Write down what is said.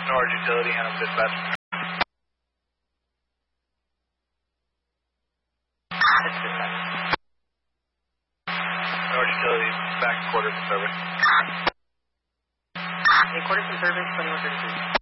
Norwich Utility, handle dispatch. That's dispatch. Norwich Utility, back quarters in service. Hey, quarters in service, 2132.